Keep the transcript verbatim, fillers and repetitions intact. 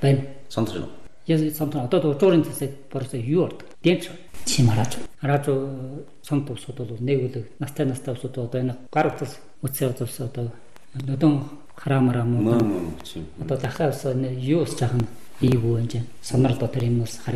байна. Сандрж байна. Яг сандраа одоо дуурын засаг борсоо юу ордог? Дэмч чим харааж. Харааж сон тусууд бол нэг үлэг настай настай усууд одоо энэ гар утас үцээ утас одоо нөдөн хараамараа муу. Мөн мөн чим. Одоо дахиад юу ус жахан ийгүү энэ санаар дотор юм ус